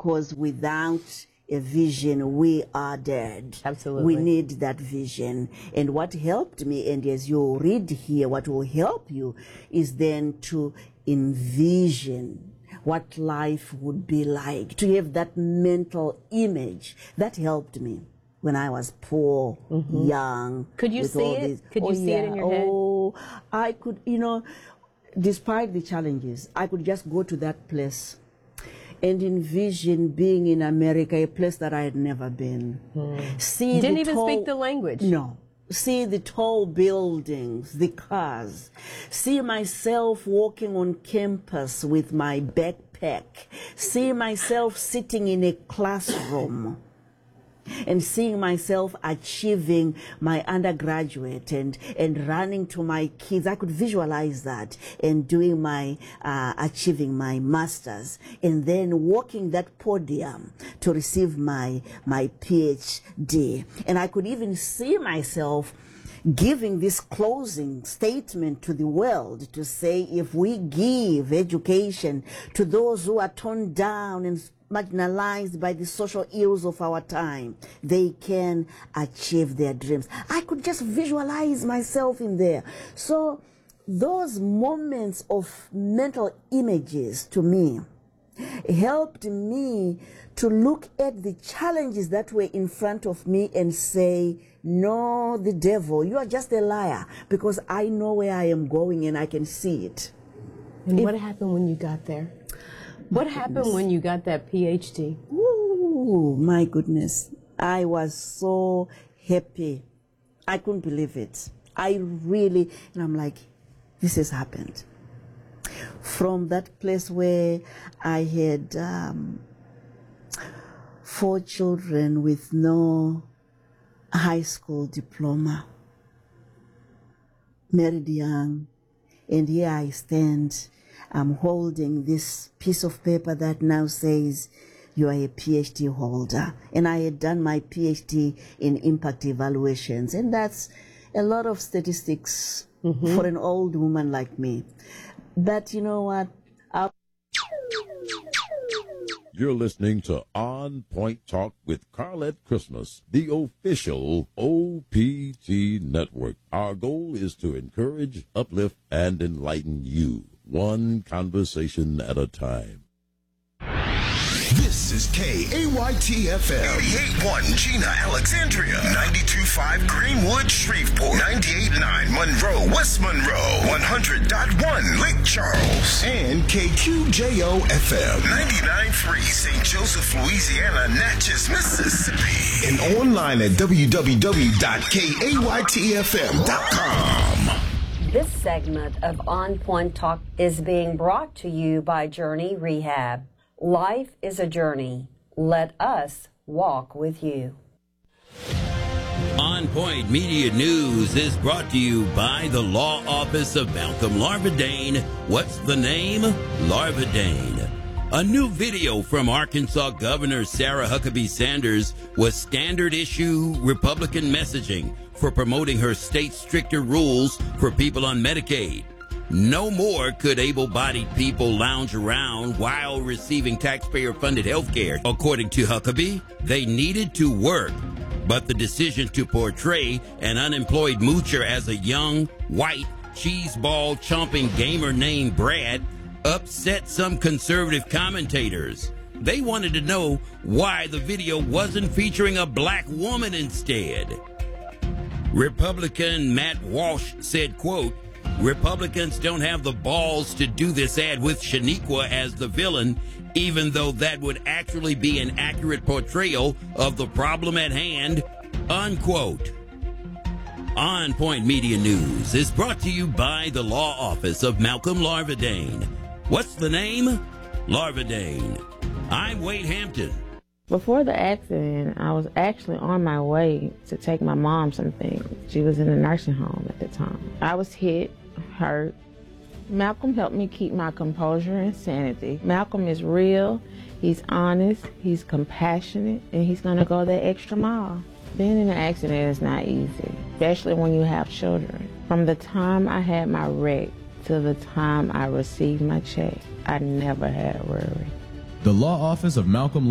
because without a vision, we are dead. Absolutely. We need that vision. And what helped me, and as you read here, what will help you is then to envision what life would be like, to have that mental image. That helped me when I was poor, young. Could you see it? Could you see it in your head? Oh, I could, despite the challenges, I could just go to that place and envision being in America, a place that I had never been. See, didn't even speak the language. No. See the tall buildings, the cars. See myself walking on campus with my backpack. See myself sitting in a classroom and seeing myself achieving my undergraduate and running to my kids. I could visualize that and doing my, achieving my master's and then walking that podium to receive my PhD. And I could even see myself giving this closing statement to the world to say, if we give education to those who are torn down and marginalized by the social ills of our time, they can achieve their dreams. I could just visualize myself in there. So those moments of mental images to me helped me to look at the challenges that were in front of me and say, no, the devil, you are just a liar, because I know where I am going and I can see it. And what happened when you got there? What happened when you got that PhD? Ooh, my goodness. I was so happy. I couldn't believe it. And I'm like, this has happened. From that place where I had 4 children with no high school diploma, married young, and here I stand. I'm holding this piece of paper that now says you are a PhD holder. And I had done my PhD in impact evaluations. And that's a lot of statistics for an old woman like me. But you know what? You're listening to On Point Talk with Carlette Christmas, the official OPT network. Our goal is to encourage, uplift, and enlighten you, one conversation at a time. This is KAYT-FM. 88.1 Gina, Alexandria. 92.5 Greenwood, Shreveport. 98.9 Monroe, West Monroe. 100.1 Lake Charles. And KQJO-FM. 99.3 St. Joseph, Louisiana, Natchez, Mississippi. And online at www.kaytfm.com. This segment of On Point Talk is being brought to you by Journey Rehab. Life is a journey. Let us walk with you. On Point Media News is brought to you by the Law Office of Malcolm Larvadain. What's the name? Larvadain. A new video from Arkansas Governor Sarah Huckabee Sanders was standard issue Republican messaging for promoting her state's stricter rules for people on Medicaid. No more could able-bodied people lounge around while receiving taxpayer-funded health care. According to Huckabee, they needed to work, but the decision to portray an unemployed moocher as a young, white, cheeseball-chomping gamer named Brad upset some conservative commentators. They wanted to know why the video wasn't featuring a black woman instead. Republican Matt Walsh said, quote, Republicans don't have the balls to do this ad with Shaniqua as the villain, even though that would actually be an accurate portrayal of the problem at hand, unquote. On Point Media News is brought to you by the Law Office of Malcolm Larvadain. What's the name? Larvadain. I'm Wade Hampton. Before the accident, I was actually on my way to take my mom some things. She was in a nursing home at the time. I was hit, hurt. Malcolm helped me keep my composure and sanity. Malcolm is real, he's honest, he's compassionate, and he's gonna go that extra mile. Being in an accident is not easy, especially when you have children. From the time I had my wreck to the time I received my check, I never had worry. The Law Office of Malcolm